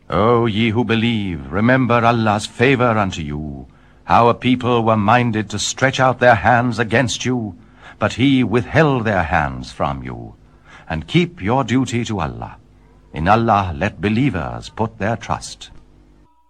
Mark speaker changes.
Speaker 1: O ye who believe, remember Allah's favor unto you, how a people were minded to stretch out their hands against you, but he withheld their hands from you. And keep your duty to Allah. In Allah let believers put their trust.